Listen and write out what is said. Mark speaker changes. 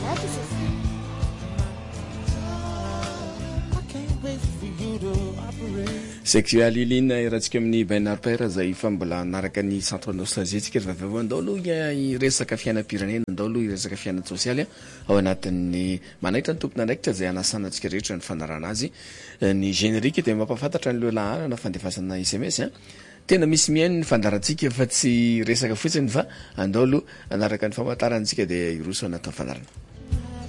Speaker 1: sexualilina irahantsika amin'ny bainarpère zay fa mbola naraka ny centre nostalgie tsika vaveo andao aloha iresaka fiainam-pirenena andao aloha iresaka fiainana sosialy ao anatin'ny manaitra ny tompona ndraikitra zay anasana antsika rehetra ny fanarana azy ny générique dia mampafantatra ny leolahana fandefasana SMS tena misy mihaino ny fandarantsika fa tsy resaka fotsiny fa andao aloha anaraka ny famantarantsika dia iroso anatao fanarana